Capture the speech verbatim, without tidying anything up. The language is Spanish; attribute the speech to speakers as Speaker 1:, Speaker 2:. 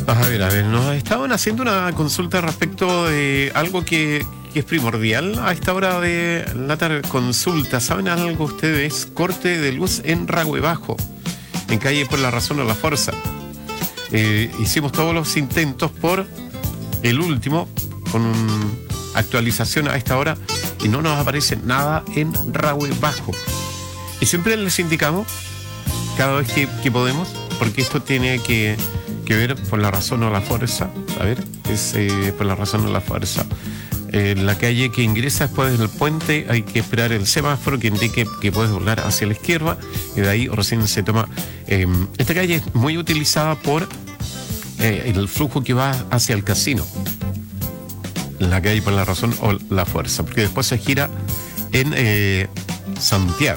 Speaker 1: A ver, a ver, nos estaban haciendo una consulta respecto de algo que, que es primordial a esta hora de la tarde. Consulta, ¿saben algo ustedes? Corte de luz en Ragüe Bajo, en calle Por la Razón o la Fuerza. Eh, hicimos todos los intentos por el último, con actualización a esta hora, y no nos aparece nada en Ragüe Bajo. Y siempre les indicamos, cada vez que, que podemos, porque esto tiene que, que ver por la razón o la fuerza. A ver, es eh, por la razón o la fuerza. En eh, la calle que ingresa después del puente hay que esperar el semáforo que indique que puedes doblar hacia la izquierda, y de ahí recién se toma. Eh, esta calle es muy utilizada por eh, el flujo que va hacia el casino. La calle por la razón o la fuerza, porque después se gira en eh, Santiago.